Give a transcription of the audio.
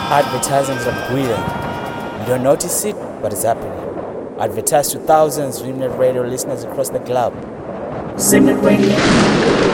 Advertising is a brilliant. You don't notice it, but it's happening. Advertise to thousands of Simnet Radio listeners across the globe. Simnet Radio.